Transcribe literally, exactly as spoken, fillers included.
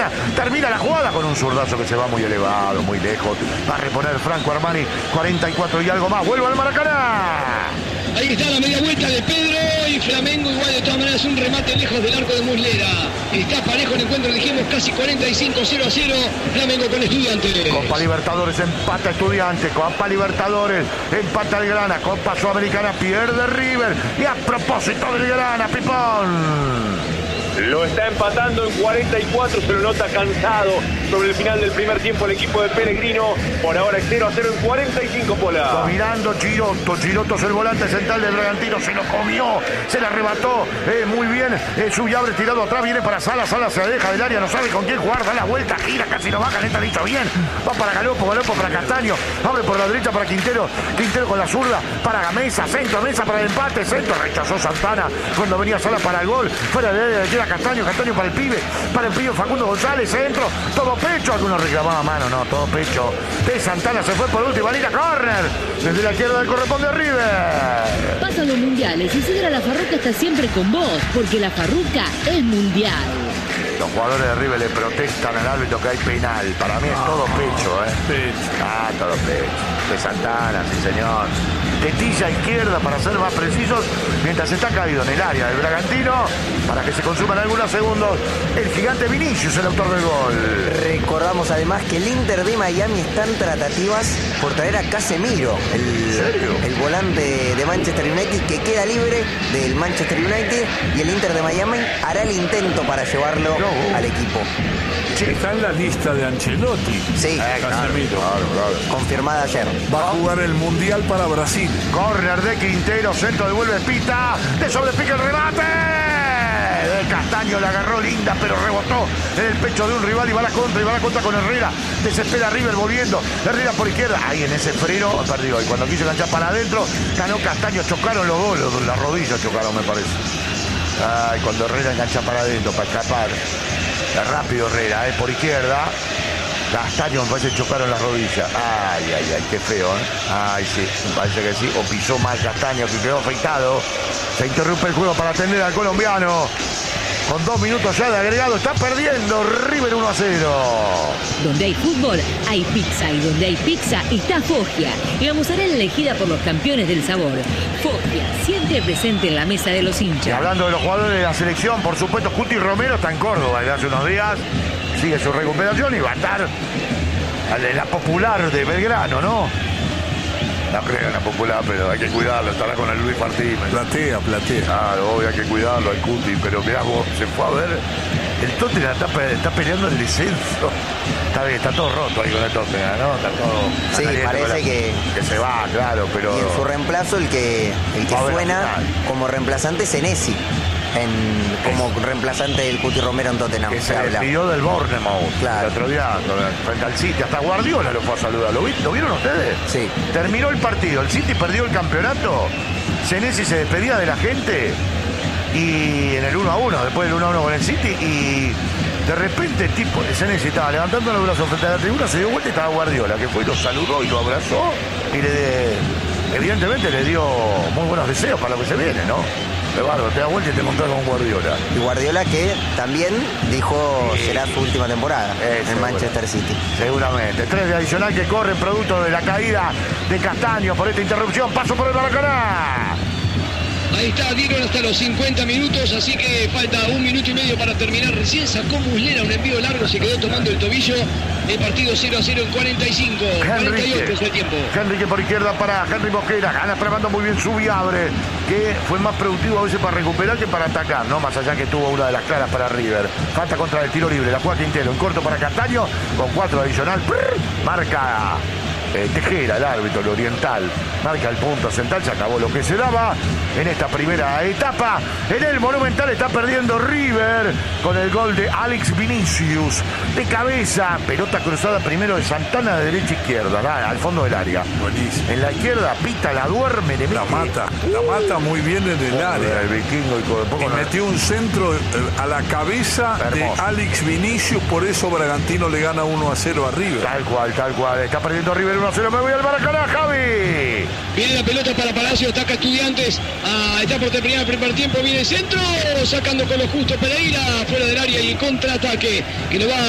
Maracana. Termina la jugada con un zurdazo que se va muy elevado, muy lejos. Va a reponer Franco Armani, cuarenta y cuatro y algo más. Vuelve al Maracaná. Ahí está la media vuelta de Pedro y Flamengo igual de todas maneras un remate lejos del arco de Muslera. Está parejo el encuentro, dijimos casi cuarenta y cinco, cero a cero. Flamengo con Estudiantes. Copa Libertadores, empata Estudiantes. Copa Libertadores, empata el Grana. Copa Sudamericana, pierde River. Y a propósito del Grana, Pipón. Lo está empatando en cuarenta y cuatro, se lo nota cansado sobre el final del primer tiempo el equipo de Pellegrino. Por ahora es cero a cero en cuarenta y cinco, Pola. Dominando Giroto, Giroto es el volante central del Bragantino, se lo comió, se la arrebató, eh, muy bien, eh, Subiabre tirado atrás, viene para Sala, Sala se aleja del área, no sabe con quién jugar, da la vuelta, gira, casi no baja, neta dicho bien, va para Galopo, Galopo para Castaño, abre por la derecha para Quintero, Quintero con la zurda, para Mesa, centro, Mesa para el empate, centro, rechazó Santana cuando venía Sala para el gol, fuera de área, queda Castaño, Castaño para el pibe, para el pibe Facundo González, centro, todo pecho, algunos reclamaban mano, no, todo pecho, de Santana se fue por última línea, córner, desde la izquierda corresponde a River. Pasan los mundiales y Sidra La Farruca está siempre con vos, porque La Farruca es mundial. Los jugadores de River le protestan al árbitro que hay penal. Para mí es todo pecho, ¿eh? Pecho. Ah, todo pecho. De Santana, sí señor. Tetilla izquierda para ser más precisos, mientras está caído en el área del Bragantino, para que se consuman algunos segundos, el gigante Vinicius, el autor del gol. Recordamos además que el Inter de Miami está en tratativas por traer a Casemiro, el, el volante de Manchester United, que queda libre del Manchester United, y el Inter de Miami hará el intento para llevarlo no. al equipo. Está en la lista de Ancelotti. Sí, eh, Casemiro. Claro, claro. Confirmada ayer. Va a jugar el Mundial para Brasil. Corner de Quintero, centro devuelve Pita, de sobrepica el remate. De Castaño la agarró linda, pero rebotó en el pecho de un rival y va a la contra, y va a la contra con Herrera. Desespera River volviendo. Herrera por izquierda. Ahí en ese freno perdió. Y cuando quiso enganchar para adentro, ganó Castaño. Chocaron los dos, los, las rodillas chocaron, me parece. Ay, cuando Herrera engancha para adentro, para escapar. Rápido Herrera, eh, por izquierda. Castaño me parece que chocaron las rodillas. Ay, ay, ay, qué feo, ¿eh? Ay, sí, me parece que sí. O pisó mal Castaño, que quedó afeitado. Se interrumpe el juego para atender al colombiano. Con dos minutos ya de agregado, está perdiendo River uno a cero. Donde hay fútbol, hay pizza. Y donde hay pizza, está Foggia. Y la mozzarella elegida por los campeones del sabor. Foggia, siempre presente en la mesa de los hinchas. Y hablando de los jugadores de la selección, por supuesto, Cuti Romero está en Córdoba desde hace unos días. Sigue su recuperación y va a estar en la popular de Belgrano, ¿no? La creo, la popular, pero hay que cuidarlo, estará con el Luis Martínez. Platea, platea. Claro, obvio, hay que cuidarlo, al Cuti, pero mirá vos, se fue a ver. El Tottenham está, pe está peleando el descenso. Está bien, está todo roto ahí con el Tottenham, ¿no? Está todo. Sí, está parece la, que. Que se va, claro, pero. Y en su reemplazo, el que, el que suena como reemplazante es Senesi. En, como es, reemplazante del Cuti Romero en Tottenham. Que se despidió del Bournemouth. Claro. El otro día, frente al City, hasta Guardiola lo fue a saludar. ¿Lo, vi, ¿Lo vieron ustedes? Sí. Terminó el partido, el City perdió el campeonato. Senesi se despedía de la gente y en el uno a uno, después del uno a uno con el City, y de repente el tipo, Senesi estaba levantando los brazos frente a la tribuna, se dio vuelta y estaba Guardiola, que fue y lo saludó y lo abrazó y le, evidentemente le dio muy buenos deseos para lo que se viene, ¿no? Eduardo, te das vuelta y te encontrás con Guardiola. Y Guardiola que también dijo sí. será su última temporada eh, en seguro. Manchester City. Seguramente. Tres de adicional que corren producto de la caída de Castaño por esta interrupción. Paso por el Maracaná. Ahí está, dieron hasta los cincuenta minutos, así que falta un minuto y medio para terminar. Recién sacó Muslera un envío largo, se quedó tomando el tobillo. El partido cero a cero en cuarenta y cinco. cuarenta y ocho es el tiempo. Henrique por izquierda para Henry Mosquera. Gana trabajando muy bien Subiabre, que fue más productivo a veces para recuperar que para atacar, ¿no? Más allá que tuvo una de las claras para River. Falta contra el tiro libre. La juega Quintero. En corto para Castaño, con cuatro adicional. Marca Eh, Tejera, el árbitro, el oriental, marca el punto central, se acabó lo que se daba en esta primera etapa. En el Monumental está perdiendo River con el gol de Alex Vinicius de cabeza, pelota cruzada primero de Santana de derecha a izquierda, ¿no? Al fondo del área. Buenísimo. En la izquierda Pita la duerme, le la mata, la mata muy bien en el área. El vikingo y, con poco y no... metió un centro a la cabeza hermoso de Alex Vinicius, por eso Bragantino le gana uno a cero a River. Tal cual, tal cual, está perdiendo River uno a cero, me voy al Maracaná, Javi. Viene la pelota para Palacio, ataca Estudiantes, ah, está por terminar el primer tiempo, viene el centro, sacando con lo justo Pereira, fuera del área y en contraataque, que lo va